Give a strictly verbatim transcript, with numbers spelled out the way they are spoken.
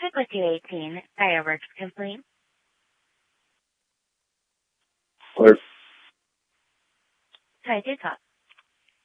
check with you, eighteen. Fireworks complete. Clear. Try to talk.